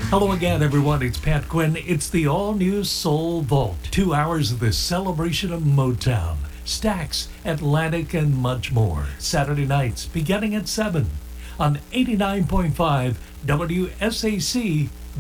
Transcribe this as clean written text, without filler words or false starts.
Hello again, everyone. It's Pat Quinn. It's the all-new Soul Vault. 2 hours of the celebration of Motown, Stax, Atlantic, and much more. Saturday nights beginning at 7 on 89.5 WSAC